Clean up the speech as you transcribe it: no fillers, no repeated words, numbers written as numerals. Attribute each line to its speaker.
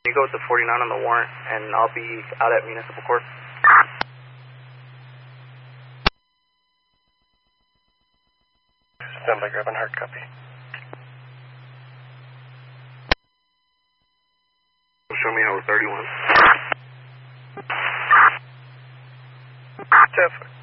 Speaker 1: You go with the 49 on the warrant, and I'll be out at Municipal Court.
Speaker 2: Stand by, grabbing hard copy.
Speaker 1: Show me how we're 31.
Speaker 2: Jeff.